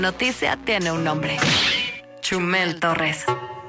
Noticia tiene un nombre. Chumel Torres.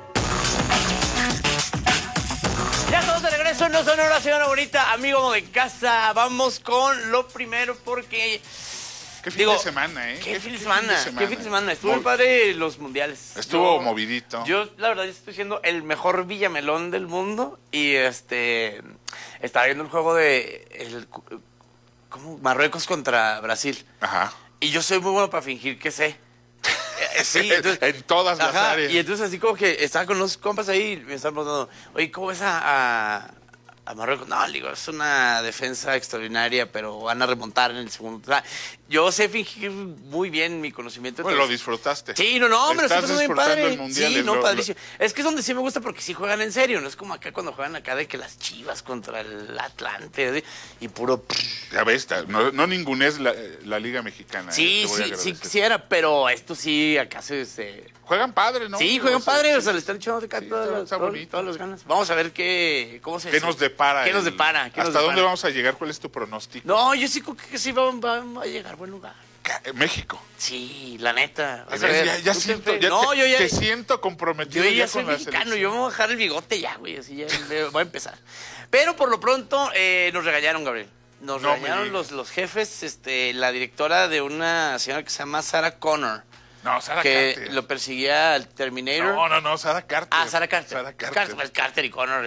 Ya estamos de regreso en No Sonora, señora bonita, amigo de casa. Vamos con lo primero porque... Qué fin de semana, ¿eh? Qué fin de semana. Estuvo muy padre los mundiales. Estuvo movidito. Yo, la verdad, estoy siendo el mejor Villamelón del mundo. Y estaba viendo el juego de ¿cómo? Marruecos contra Brasil. Ajá. Y yo soy muy bueno para fingir que sé. Sí, entonces, en todas las áreas. Y entonces así como que estaba con los compas ahí y me estaban preguntando, oye, ¿cómo ves a Marruecos? No, le digo, es una defensa extraordinaria, pero van a remontar en el segundo. O sea, yo sé fingir muy bien mi conocimiento. Bueno, lo disfrutaste. Sí, no, me lo estoy pasando bien padre. El mundial, sí, no, padrísimo. Es que es donde sí me gusta porque sí juegan en serio, no es como acá cuando juegan acá de que las Chivas contra el Atlante, ¿sí? Y puro... Ya ves, no ningunees la Liga Mexicana. Sí, sí quisiera, pero esto sí, acá juegan padre, ¿no? Sí, juegan padre, o sea, le están echando de acá todas las ganas. Vamos a ver qué nos depara. ¿Qué nos depara? ¿Hasta dónde vamos a llegar? ¿Cuál es tu pronóstico? No, yo sí creo que sí va a llegar a buen lugar. México. Sí, la neta. Ya siento, te siento comprometido. Yo ya soy mexicano, yo me voy a dejar el bigote ya, güey, así ya voy a empezar. Pero por lo pronto nos regañaron, Gabriel. Nos regañaron los jefes, la directora de una señora que se llama Sarah Connor. No, Sarah que Carter. Lo perseguía al Terminator. No, Sarah Carter. Ah, Sarah Carter. Carter y Connor.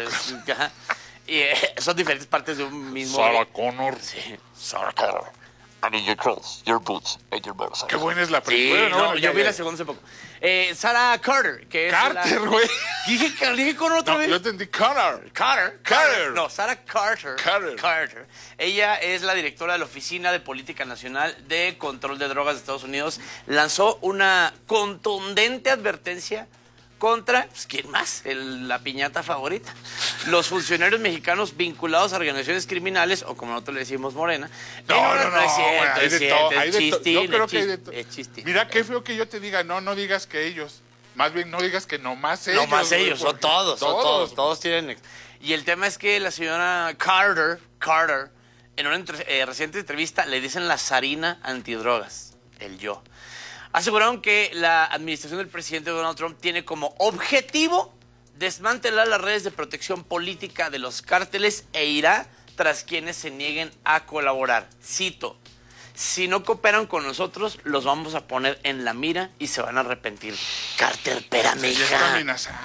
Y son diferentes partes de un mismo... Sarah Connor. Sí, Sarah Connor. I need your clothes, your boots, and your motorcycle. Qué buena es la película. Sí, bueno, yo vi la segunda hace poco. Sarah Carter, que es Carter, güey. Dije Connor otra vez. Yo entendí Connor. Carter. No, Sarah Carter. Carter. Ella es la directora de la Oficina de Política Nacional de Control de Drogas de Estados Unidos. Lanzó una contundente advertencia contra, pues, ¿quién más? La piñata favorita. Los funcionarios mexicanos vinculados a organizaciones criminales, o como nosotros le decimos Morena. No, es cierto. Yo creo que hay de todo. Es chistín. Mira, qué feo que yo te diga, no digas que ellos. Más bien, no digas que nomás ellos. Nomás ellos, son todos tienen... Y el tema es que la señora Carter, en una reciente entrevista, le dicen la zarina antidrogas, el yo. Aseguraron que la administración del presidente Donald Trump tiene como objetivo desmantelar las redes de protección política de los cárteles e irá tras quienes se nieguen a colaborar. Cito, si no cooperan con nosotros, los vamos a poner en la mira y se van a arrepentir. Carter, espérame, hija.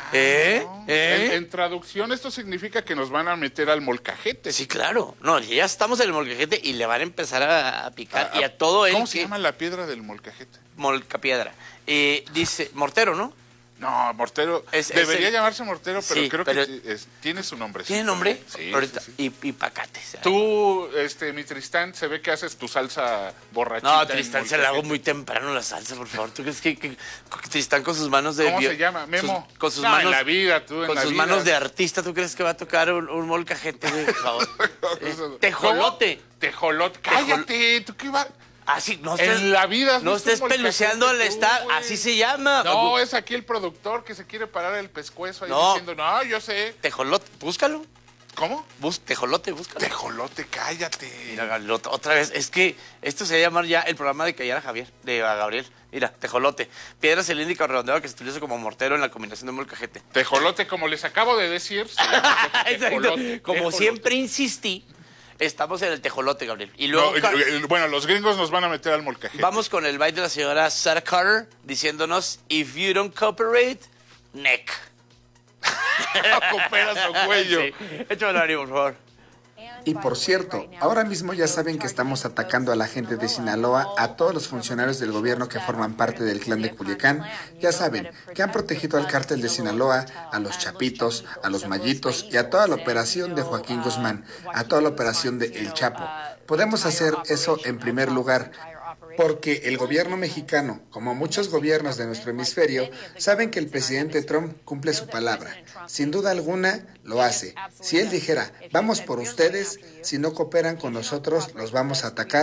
En traducción, esto significa que nos van a meter al molcajete. Sí, claro. No, ya estamos en el molcajete y le van a empezar a picar. Y a todo él. ¿Cómo se llama la piedra del molcajete? Molcapiedra. Dice, mortero, ¿no? No, mortero. Debería llamarse mortero, pero sí, creo que tiene su nombre. ¿Tiene nombre? Sí. Ahorita, sí. Y pacate. ¿Sabes? Tú, mi Tristán, se ve que haces tu salsa borrachita. No, Tristán se la hago muy temprano la salsa, por favor. ¿Tú crees que Tristán con sus manos de... ¿Cómo se llama? Memo. Con sus manos... en la vida, tú con sus manos de artista, ¿tú crees que va a tocar un molcajete, por favor? Tejolote. Tejolote. Cállate, ¿tú qué ibas...? Así, en la vida no estés peluceando al staff, así se llama. No, es aquí el productor que se quiere parar el pescuezo ahí diciendo, no, yo sé. Tejolote, búscalo. ¿Cómo? Tejolote, búscalo. Tejolote, cállate. Mira, otra vez, es que esto se va a llamar ya el programa de Callar a Gabriel. Mira, tejolote. Piedra cilíndrica o redondeada que se utiliza como mortero en la combinación de molcajete. Tejolote, como les acabo de decir. Exacto. Como siempre insistí. Estamos en el tejolote, Gabriel. Y luego, bueno, los gringos nos van a meter al molcajete. Vamos con el baile de la señora Sarah Carter diciéndonos, if you don't cooperate, neck. Cooperas o cuello. Sí. Échame la por favor. Y por cierto, ahora mismo ya saben que estamos atacando a la gente de Sinaloa, a todos los funcionarios del gobierno que forman parte del clan de Culiacán. Ya saben que han protegido al cártel de Sinaloa, a los Chapitos, a los Mallitos y a toda la operación de Joaquín Guzmán, a toda la operación de El Chapo. Podemos hacer eso en primer lugar, porque el gobierno mexicano, como muchos gobiernos de nuestro hemisferio, saben que el presidente Trump cumple su palabra. Sin duda alguna, lo hace. Si él dijera, vamos por ustedes, si no cooperan con nosotros, los vamos a atacar.